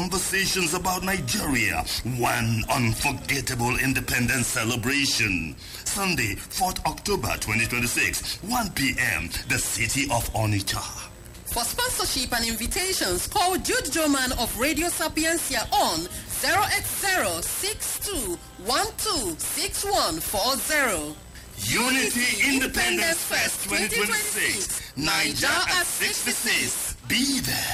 Conversations about Nigeria, one unforgettable independence celebration. Sunday, 4th October 2026, 1 p.m., the city of Onitsha. For sponsorship and invitations, call Jude Joman of Radio Sapiencia on 08062126140. Unity Independence Fest 2026, Niger at 66. Be there.